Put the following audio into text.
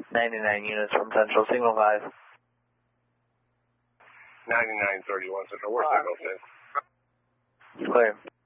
99 units from Central, Signal 5. 9931 Central, where's Signal 6? It's clear.